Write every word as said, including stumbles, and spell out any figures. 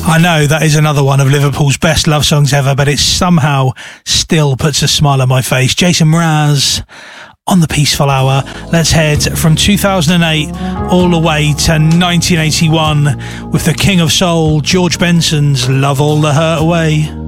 I know that is another one of Liverpool's best love songs ever, but it somehow still puts a smile on my face. Jason Mraz on the Peaceful Hour. Let's head from two thousand eight all the way to nineteen eighty-one with the King of Soul, George Benson's Love All the Hurt Away.